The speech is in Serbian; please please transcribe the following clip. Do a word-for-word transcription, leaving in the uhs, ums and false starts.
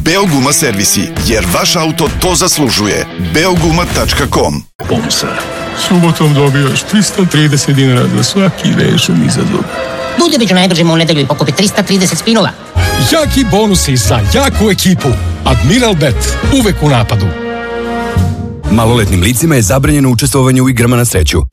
Beoguma servisi, jer vaš auto to zaslužuje. beoguma tačka com. Bonusa. Subotom dobijaš trista trideset dinara za svaki rešen izazov. Budi među najbržima u nedelju i pokupi trista trideset spinova. Jaki bonusi za jaku ekipu. Admiral Bet. Uvek u napadu. Maloletnim licima je zabranjeno učestvovanje u igrama na sreću.